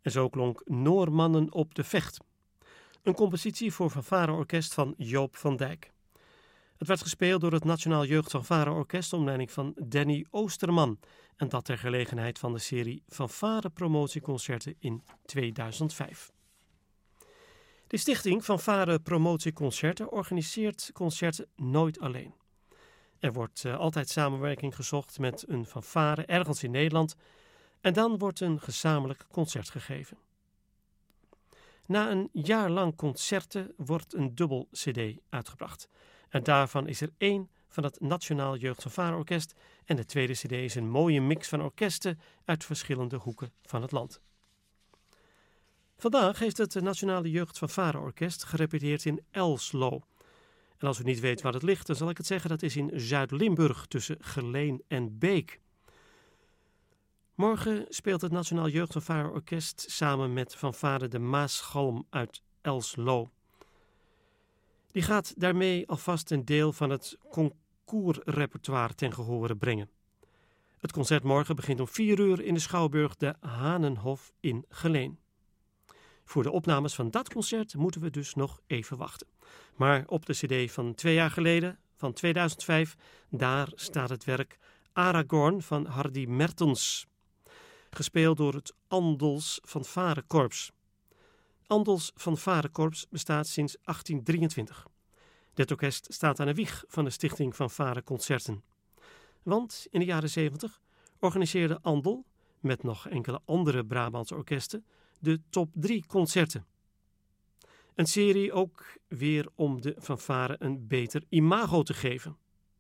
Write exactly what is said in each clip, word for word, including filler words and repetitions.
En zo klonk Noormannen op de Vecht, een compositie voor fanfareorkest van Joop van Dijk. Het werd gespeeld door het Nationaal Jeugd Fanfareorkest onder leiding van Danny Oosterman en dat ter gelegenheid van de serie Fanfare Promotieconcerten in tweeduizend vijf. De stichting Fanfare Promotieconcerten organiseert concerten nooit alleen. Er wordt uh, altijd samenwerking gezocht met een fanfare ergens in Nederland en dan wordt een gezamenlijk concert gegeven. Na een jaar lang concerten wordt een dubbel cd uitgebracht. En daarvan is er één van het Nationaal Jeugd Fanfareorkest en de tweede cd is een mooie mix van orkesten uit verschillende hoeken van het land. Vandaag heeft het Nationale Jeugd Fanfareorkest gerepeteerd in Elslo. En als u niet weet waar het ligt, dan zal ik het zeggen, dat is in Zuid-Limburg tussen Geleen en Beek. Morgen speelt het Nationaal Jeugd Fanfareorkest samen met fanfare de Maasgalm uit Elslo. Die gaat daarmee alvast een deel van het concoursrepertoire ten gehore brengen. Het concert morgen begint om vier uur in de Schouwburg de Hanenhof in Geleen. Voor de opnames van dat concert moeten we dus nog even wachten. Maar op de cd van twee jaar geleden, van tweeduizend vijf, daar staat het werk Aragorn van Hardy Mertens, gespeeld door het Andels Fanfarekorps. Andels Fanfarekorps bestaat sinds achttien drieëntwintig. Dit orkest staat aan de wieg van de Stichting Fanfare Concerten. Want in de jaren zeventig organiseerde Andel, met nog enkele andere Brabantse orkesten, de top drie concerten. Een serie ook weer om de fanfare een beter imago te geven.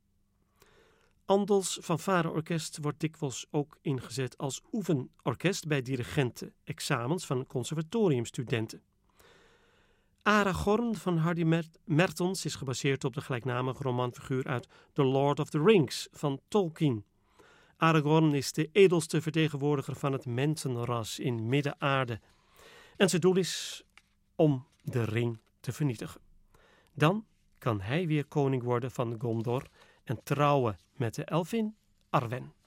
Andels Fanfareorkest wordt dikwijls ook ingezet als oefenorkest bij dirigenten-examens van conservatoriumstudenten. Aragorn van Hardy Mertens is gebaseerd op de gelijknamige romanfiguur uit The Lord of the Rings van Tolkien. Aragorn is de edelste vertegenwoordiger van het mensenras in Midden-aarde. En zijn doel is om de ring te vernietigen. Dan kan hij weer koning worden van Gondor en trouwen met de elfin Arwen.